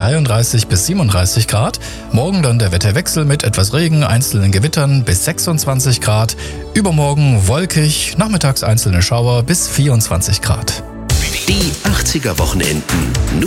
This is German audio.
33 bis 37 Grad. Morgen dann der Wetterwechsel mit etwas Regen, einzelnen Gewittern bis 26 Grad. Übermorgen wolkig, nachmittags einzelne Schauer bis 24 Grad. Die 80er Wochenenden.